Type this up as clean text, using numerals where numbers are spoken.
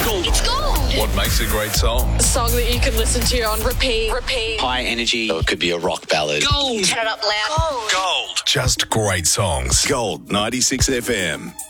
gold. It's gold. What makes a great song? A song that you can listen to on repeat. High energy. So it could be a rock ballad. Gold. Turn it up loud. Gold. Just great songs. Gold 96 FM.